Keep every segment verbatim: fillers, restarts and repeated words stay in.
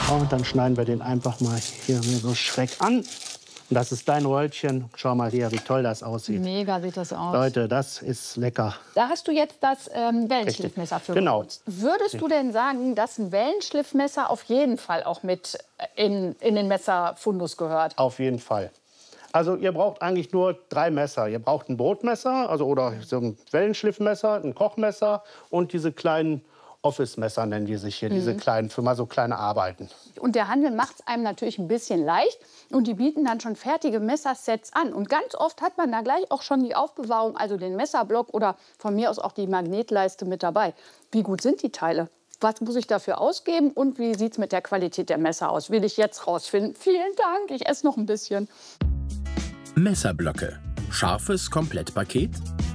Und dann schneiden wir den einfach mal hier so schräg an. Und das ist dein Röllchen. Schau mal hier, wie toll das aussieht. Mega sieht das aus. Leute, das ist lecker. Da hast du jetzt das ähm, Wellenschliffmesser für Genau. benutzt. Würdest du denn sagen, dass ein Wellenschliffmesser auf jeden Fall auch mit in, in den Messerfundus gehört? Auf jeden Fall. Also ihr braucht eigentlich nur drei Messer. Ihr braucht ein Brotmesser, also oder so ein Wellenschliffmesser, ein Kochmesser und diese kleinen Office-Messer nennen die sich hier, mhm. diese kleinen, für mal so kleine Arbeiten. Und der Handel macht es einem natürlich ein bisschen leicht. Und die bieten dann schon fertige Messersets an. Und ganz oft hat man da gleich auch schon die Aufbewahrung, also den Messerblock oder von mir aus auch die Magnetleiste mit dabei. Wie gut sind die Teile? Was muss ich dafür ausgeben und wie sieht es mit der Qualität der Messer aus? Will ich jetzt rausfinden. Vielen Dank, ich esse noch ein bisschen. Messerblöcke. Scharfes Komplettpaket?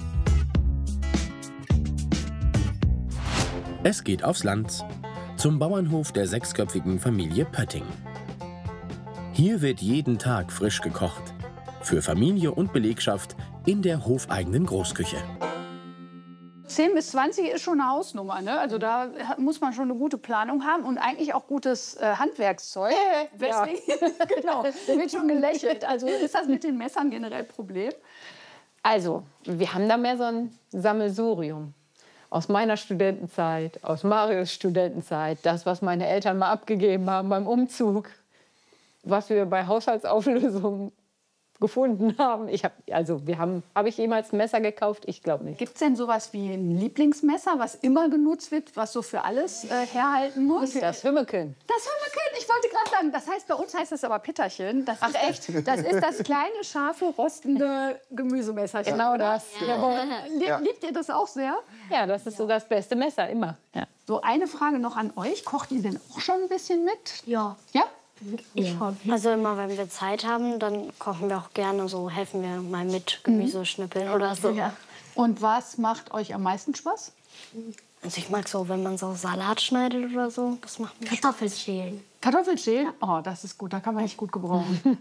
Es geht aufs Land, zum Bauernhof der sechsköpfigen Familie Pötting. Hier wird jeden Tag frisch gekocht. Für Familie und Belegschaft in der hofeigenen Großküche. zehn bis zwanzig ist schon eine Hausnummer, ne? Also da muss man schon eine gute Planung haben und eigentlich auch gutes äh, Handwerkszeug. Äh, ja. Genau, da wird schon gelächelt. Also ist das mit den Messern generell ein Problem? Also, wir haben da mehr so ein Sammelsurium. Aus meiner Studentenzeit, aus Marius Studentenzeit, das, was meine Eltern mal abgegeben haben beim Umzug, was wir bei Haushaltsauflösungen gefunden haben. Ich hab, also wir haben, habe ich jemals ein Messer gekauft? Ich glaube nicht. Gibt es denn sowas wie ein Lieblingsmesser, was immer genutzt wird, was so für alles äh, herhalten muss? Das Hümmeken. Das Hümmeken, ich wollte gerade sagen, das heißt, bei uns heißt das aber Pitterchen. Das Ach ist echt? Das ist das kleine, scharfe, rostende Gemüsemesserchen. Genau das. Ja. Lie Ja. Liebt ihr das auch sehr? Ja, das ist so das beste Messer, immer. Ja. So, eine Frage noch an euch. Kocht ihr denn auch schon ein bisschen mit? Ja. Ja? Ich also immer, wenn wir Zeit haben, dann kochen wir auch gerne so, helfen wir mal mit Gemüse schnippeln oder so. Ja. Und was macht euch am meisten Spaß? Also ich mag so, wenn man so Salat schneidet oder so, das macht mir Kartoffelschälen. Kartoffelschälen? Oh, das ist gut, da kann man echt gut gebrauchen.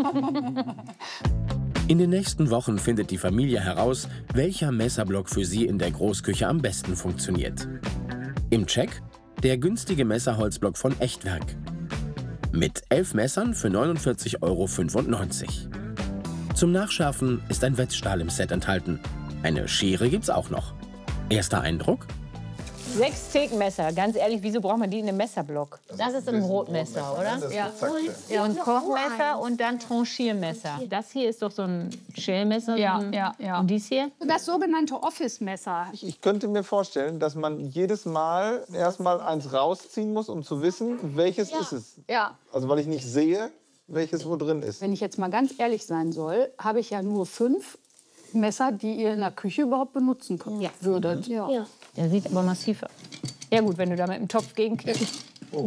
In den nächsten Wochen findet die Familie heraus, welcher Messerblock für sie in der Großküche am besten funktioniert. Im Check der günstige Messerholzblock von Echtwerk. Mit elf Messern für neunundvierzig Euro fünfundneunzig. Zum Nachschärfen ist ein Wetzstahl im Set enthalten. Eine Schere gibt's auch noch. Erster Eindruck? Sechs Thekmesser. Ganz ehrlich, wieso braucht man die in einem Messerblock? Das ist ein Brotmesser, oder? Ja. Ja, und Kochmesser und dann Tranchiermesser. Das hier ist doch so ein Schälmesser. Ja, so ein- ja, ja. Und dies hier? Das sogenannte Office-Messer. Ich könnte mir vorstellen, dass man jedes Mal erst mal eins rausziehen muss, um zu wissen, welches ist es. Ja. Also weil ich nicht sehe, welches wo drin ist. Wenn ich jetzt mal ganz ehrlich sein soll, habe ich ja nur fünf Messer, die ihr in der Küche überhaupt benutzen könnt, Ja. würdet. Ja. Der sieht aber massiv aus. Ja gut, wenn du da mit dem Topf gegenkriegst.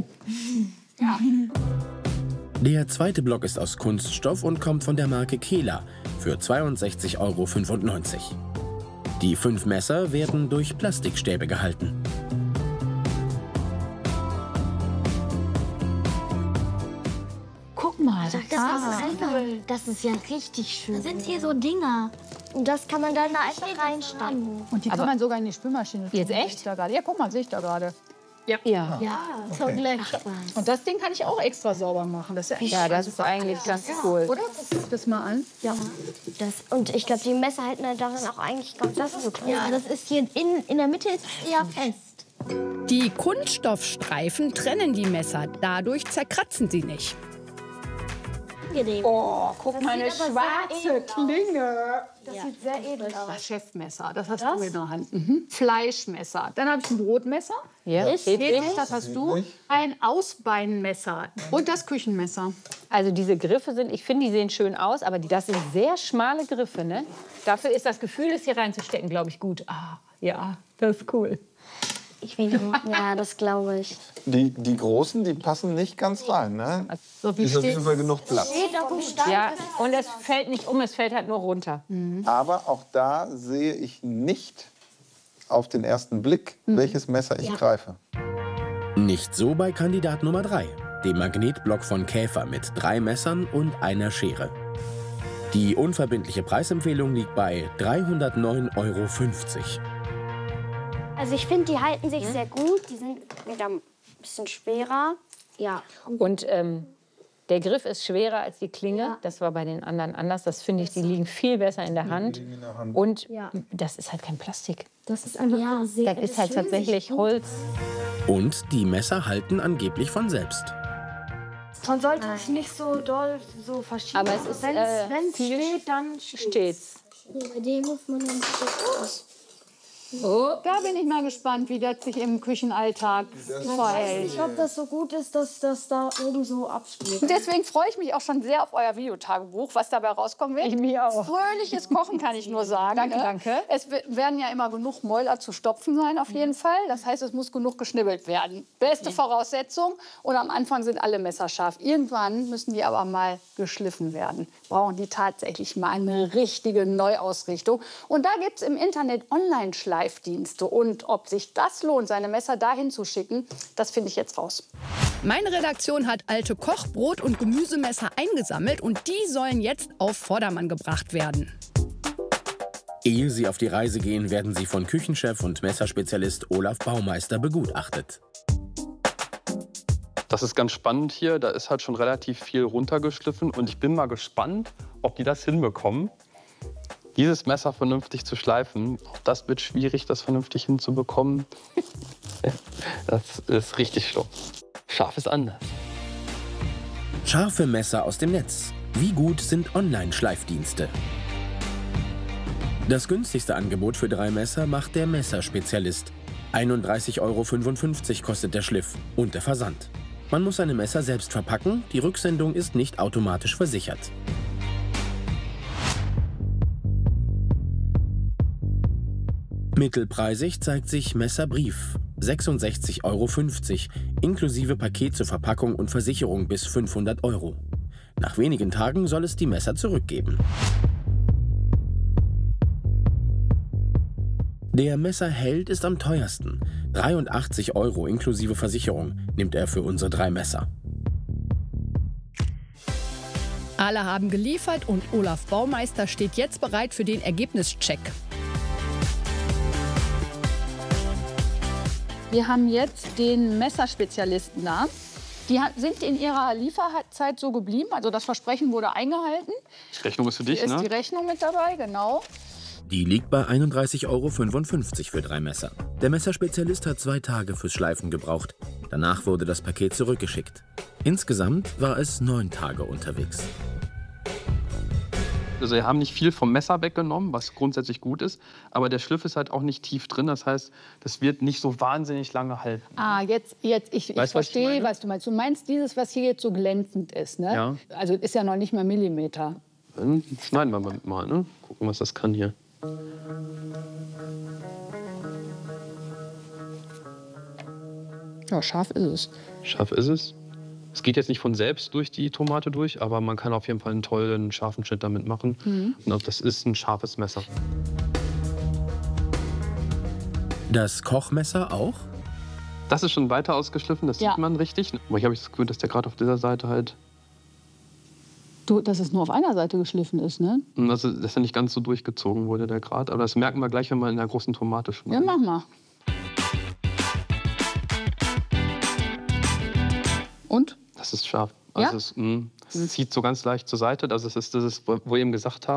Der zweite Block ist aus Kunststoff und kommt von der Marke Kehler für zweiundsechzig Euro fünfundneunzig. Die fünf Messer werden durch Plastikstäbe gehalten. Guck mal. Das, ist einfach, das ist ja richtig schön. Da sind hier so Dinger. Und das kann man dann da einfach reinstecken. Und die kann man sogar in die Spülmaschine tun. Jetzt echt? Sehe ich da gerade. Ja, guck mal, sehe ich da gerade. Ja. Ja, so gleich. Und das Ding kann ich auch extra sauber machen. Das ist ja, Ja, das ist eigentlich ganz cool. oder? Guck das mal an. Ja. Das, und ich glaube, die Messer halten darin auch eigentlich ganz das ist so Ja, das ist hier in, in der Mitte ist eher fest. Die Kunststoffstreifen trennen die Messer, dadurch zerkratzen sie nicht. Oh, guck mal, eine sieht aber sehr schwarze Klinge. Das sieht sehr edel aus. Das Chefmesser, das hast du in der Hand. Mhm. Fleischmesser. Dann habe ich ein Brotmesser. Ja, Ist- geht Hedwig, nicht. das hast du. Ein Ausbeinmesser und das Küchenmesser. Also diese Griffe sind, ich finde, die sehen schön aus, aber die, das sind sehr schmale Griffe, ne? Dafür ist das Gefühl, das hier reinzustecken, glaube ich, gut. Ah, ja, das ist cool. Ich will, ja, das glaube ich. Die, die großen, die passen nicht ganz rein. Ne? So, wie Ist auf steht jeden Fall genug Platz. Steht auf dem Stand. Ja, und es fällt nicht um, es fällt halt nur runter. Aber auch da sehe ich nicht auf den ersten Blick, welches Messer ich greife. Nicht so bei Kandidat Nummer drei, dem Magnetblock von Käfer mit drei Messern und einer Schere. Die unverbindliche Preisempfehlung liegt bei dreihundertneun Euro fünfzig. Also ich finde, die halten sich sehr gut. Die sind wieder ein bisschen schwerer. Ja. Und ähm, der Griff ist schwerer als die Klinge. Ja. Das war bei den anderen anders. Das finde ich, die liegen viel besser in der Hand. In der Hand. Und ja. das ist halt kein Plastik. Das ist einfach ja, sehr, das ist halt tatsächlich Holz. Und die Messer halten angeblich von selbst. Man sollte es nicht so doll so verschieben. Aber es ist, wenn es äh, steht, dann steht's. Bei dem muss man dann aus. Oh, da bin ich mal gespannt, wie das sich im Küchenalltag verhält. Ich hoffe, dass so gut ist, dass das da oben so abspielt. Und deswegen freue ich mich auch schon sehr auf euer Videotagebuch, was dabei rauskommen wird. Ich mir auch. Fröhliches Kochen kann ich nur sagen. Danke, ne? danke. Es werden ja immer genug Mäuler zu stopfen sein, auf jeden Fall. Das heißt, es muss genug geschnibbelt werden. Beste Voraussetzung. Und am Anfang sind alle Messer scharf. Irgendwann müssen die aber mal geschliffen werden. Brauchen die tatsächlich mal eine richtige Neuausrichtung. Und da gibt es im Internet Online-Schleifen. Dienste. Und ob sich das lohnt, seine Messer dahin zu schicken, das finde ich jetzt raus. Meine Redaktion hat alte Koch-, Brot- und Gemüsemesser eingesammelt und die sollen jetzt auf Vordermann gebracht werden. Ehe sie auf die Reise gehen, werden sie von Küchenchef und Messerspezialist Olaf Baumeister begutachtet. Das ist ganz spannend hier. Da ist halt schon relativ viel runtergeschliffen. Und ich bin mal gespannt, ob die das hinbekommen. Dieses Messer vernünftig zu schleifen, auch das wird schwierig, das vernünftig hinzubekommen. Das ist richtig schlimm. Scharf ist anders. Scharfe Messer aus dem Netz. Wie gut sind Online-Schleifdienste? Das günstigste Angebot für drei Messer macht der Messerspezialist. einunddreißig Euro fünfundfünfzig kostet der Schliff und der Versand. Man muss seine Messer selbst verpacken, die Rücksendung ist nicht automatisch versichert. Mittelpreisig zeigt sich Messerbrief, sechsundsechzig Euro fünfzig, inklusive Paket zur Verpackung und Versicherung bis fünfhundert Euro. Nach wenigen Tagen soll es die Messer zurückgeben. Der Messerheld ist am teuersten. dreiundachtzig Euro inklusive Versicherung nimmt er für unsere drei Messer. Alle haben geliefert und Olaf Baumeister steht jetzt bereit für den Ergebnischeck. Wir haben jetzt den Messerspezialisten da. Die sind in ihrer Lieferzeit so geblieben. Also das Versprechen wurde eingehalten. Die Rechnung ist für dich, Hier ne? ist die Rechnung mit dabei, genau. Die liegt bei einunddreißig Euro fünfundfünfzig für drei Messer. Der Messerspezialist hat zwei Tage fürs Schleifen gebraucht. Danach wurde das Paket zurückgeschickt. Insgesamt war es neun Tage unterwegs. Also wir haben nicht viel vom Messer weggenommen, was grundsätzlich gut ist. Aber der Schliff ist halt auch nicht tief drin. Das heißt, das wird nicht so wahnsinnig lange halten. Ah, jetzt, jetzt ich, ich verstehe, ich was du meinst. Du meinst dieses, was hier jetzt so glänzend ist, ne? Ja. Also ist ja noch nicht mal Millimeter. Dann schneiden wir mal, ne? Gucken, was das kann hier. Ja, scharf ist es. Scharf ist es. Es geht jetzt nicht von selbst durch die Tomate durch, aber man kann auf jeden Fall einen tollen, scharfen Schnitt damit machen. Mhm. Und das ist ein scharfes Messer. Das Kochmesser auch? Das ist schon weiter ausgeschliffen, das ja. sieht man richtig. Aber hier habe ich das Gefühl, dass der gerade auf dieser Seite halt... Du, dass es nur auf einer Seite geschliffen ist, ne? Dass, dass er nicht ganz so durchgezogen wurde, der Grad. Aber das merken wir gleich, wenn wir in der großen Tomate schon Ja, mach mal. Und? Das ist scharf. Also ja? es, mh, es zieht so ganz leicht zur Seite. Also es ist das, ist, wo wir eben gesagt haben.